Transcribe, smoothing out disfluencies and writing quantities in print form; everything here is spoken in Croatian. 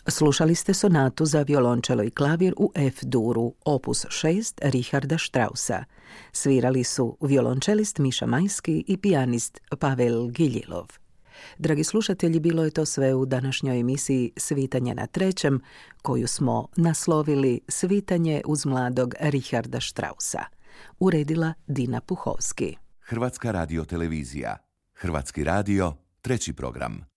Slušali ste sonatu za violončelo i klavir u F-duru, opus 6 Richarda Straussa. Svirali su violončelist Miša Majski i pijanist Pavel Giljilov. Dragi slušatelji, bilo je to sve u današnjoj emisiji Svitanje na trećem, koju smo naslovili Svitanje uz mladog Richarda Straussa. Uredila Dina Puhovski. Hrvatska radiotelevizija. Hrvatski radio, treći program.